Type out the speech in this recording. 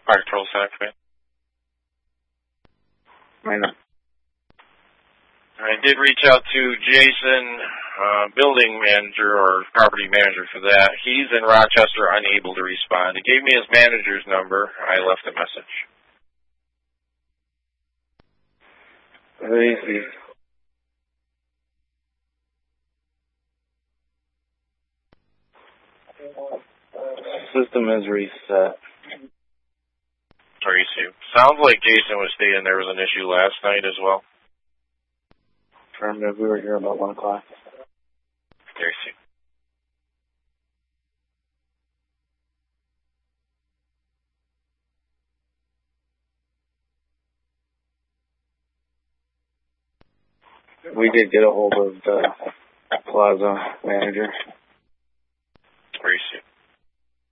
Fire Patrol Center, come in. Right on. I did reach out to Jason, building manager or property manager for that. He's in Rochester, unable to respond. He gave me his manager's number. I left a message. Easy. System is reset. Sounds like Jason was stating there was an issue last night as well. Affirmative. We were here about 1 o'clock. There We did get a hold of the plaza manager. Where you see?